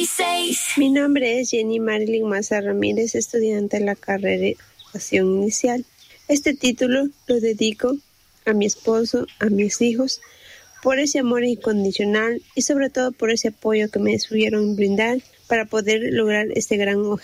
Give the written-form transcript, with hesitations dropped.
Mi nombre es Jenny Marilyn Maza Ramírez, estudiante de la carrera de Educación Inicial. Este título lo dedico a mi esposo, a mis hijos, por ese amor incondicional y sobre todo por ese apoyo que me supieron brindar para poder lograr este gran objetivo.